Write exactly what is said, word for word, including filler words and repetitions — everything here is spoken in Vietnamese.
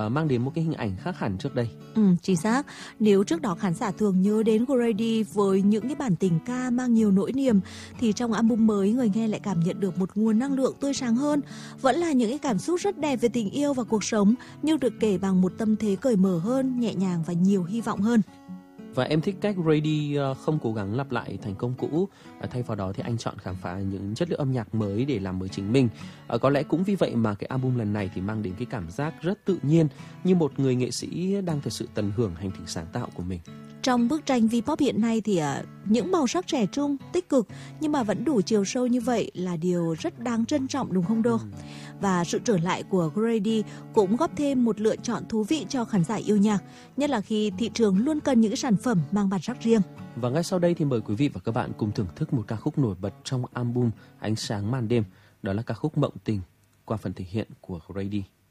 uh, mang đến một cái hình ảnh khác hẳn trước đây. Ừ, chính xác. Nếu trước đó khán giả thường nhớ đến Grady với những cái bản tình ca mang nhiều nỗi niềm, thì trong album mới người nghe lại cảm nhận được một nguồn năng lượng tươi sáng hơn. Vẫn là những cái cảm xúc rất đẹp về tình yêu và cuộc sống, nhưng được kể bằng một tâm thế cởi mở hơn, nhẹ nhàng và nhiều hy vọng hơn. Và em thích cách Grady không cố gắng lặp lại thành công cũ, thay vào đó thì anh chọn khám phá những chất liệu âm nhạc mới để làm mới chính mình. Có lẽ cũng vì vậy mà cái album lần này thì mang đến cái cảm giác rất tự nhiên, như một người nghệ sĩ đang thật sự tận hưởng hành trình sáng tạo của mình. Trong bức tranh V-pop hiện nay thì uh, những màu sắc trẻ trung, tích cực nhưng mà vẫn đủ chiều sâu như vậy là điều rất đáng trân trọng, đúng không Đô? Ừ. Và sự trở lại của Grady cũng góp thêm một lựa chọn thú vị cho khán giả yêu nhạc, nhất là khi thị trường luôn cần những sản phẩm mang bản sắc riêng. Và ngay sau đây thì mời quý vị và các bạn cùng thưởng thức một ca khúc nổi bật trong album Ánh sáng màn đêm, đó là ca khúc Mộng tình qua phần thể hiện của Grady.